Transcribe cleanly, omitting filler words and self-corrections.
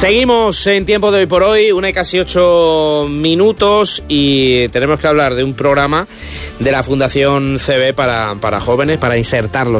Seguimos en Tiempo de Hoy por Hoy, 1:08 y tenemos que hablar de un programa de la Fundación CB para jóvenes, para insertarlos